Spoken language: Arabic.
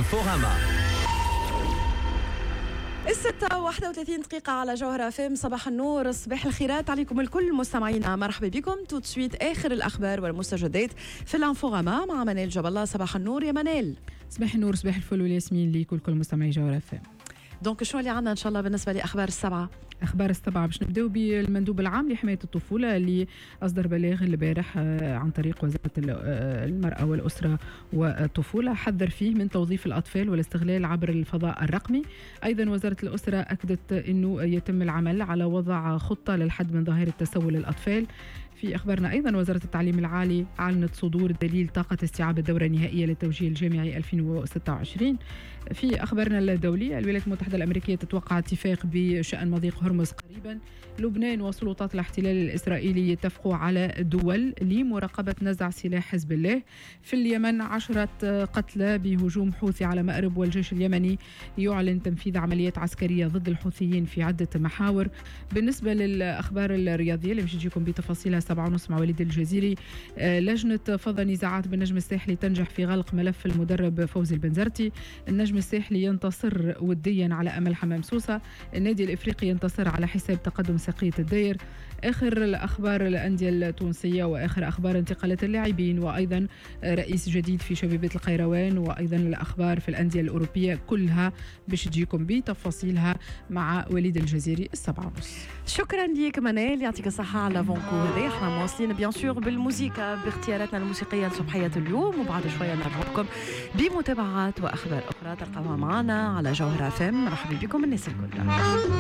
انفوغاما. 6:31 على جوهرة FM. صباح النور، صباح الخيرات عليكم الكل مستمعينا، مرحبا بكم. تو تسويت آخر الأخبار والمستجدات في الانفوغاما مع منال جاب الله. صباح النور يا منال. صباح النور، صباح الفل والياسمين ليكم كل مستمعي جوهرة FM. دونك شو اللي عندنا إن شاء الله بالنسبة لأخبار السبعة؟ أخبار السبعة باش نبداو بالمندوب العام لحماية الطفولة اللي أصدر بلاغ البارح عن طريق وزارة المرأة والأسرة والطفولة، حذر فيه من توظيف الأطفال والاستغلال عبر الفضاء الرقمي. أيضا وزارة الأسرة أكدت أنه يتم العمل على وضع خطة للحد من ظاهرة تسول الأطفال. في أخبارنا أيضا وزارة التعليم العالي أعلنت صدور دليل طاقة استيعاب الدورة النهائية للتوجيه الجامعي 2026. في أخبارنا الدولية الولايات المتحدة الأمريكية تتوقع اتفاق بشأن مضيق هرمز قريبا. لبنان وسلطات الاحتلال الإسرائيلي يتفقوا على دول لمراقبة نزع سلاح حزب الله. في اليمن 10 قتلى بهجوم حوثي على مأرب، والجيش اليمني يعلن تنفيذ عمليات عسكرية ضد الحوثيين في عدة محاور. بالنسبة للأخبار الرياضية اللي باش نجيكم بتفاصيلها 7:30 مع وليد الجزيري. لجنة فض نزاعات بالنجم الساحلي تنجح في غلق ملف المدرب فوزي البنزرتي. النجم الساحلي ينتصر وديا على أمل حمام سوسة. النادي الإفريقي ينتصر على حساب تقدم ساقية الدير. آخر الأخبار الأندية التونسية وآخر أخبار انتقالات اللاعبين، وأيضا رئيس جديد في شبيبة القيروان، وأيضا الأخبار في الأندية الأوروبية كلها باش تجيكم بتفاصيلها مع وليد الجزيري 7:30. شكرا ليك منال، يعطيك الصحة على فونكو هذا. احنا مواصلين بيان سور بالموسيقى باختياراتنا الموسيقية لصبحية اليوم، وبعد شوية نرجع لكم بمتابعات وأخبار أخرى تلقاوها معنا على جوهرة FM. مرحبا بكم الناس الكل.